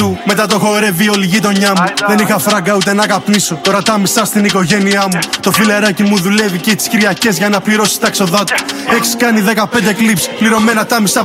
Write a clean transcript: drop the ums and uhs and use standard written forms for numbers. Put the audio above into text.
Μετά το χορεύει όλη η γειτονιά μου. Δεν είχα φράγκα ούτε να καπνίσω. Τώρα τα μισά στην οικογένειά μου. Το φιλεράκι μου δουλεύει και τις Κυριακές για να πληρώσει τα έξοδά του. Έχεις κάνει 15 κλιπς, πληρωμένα τα μισά.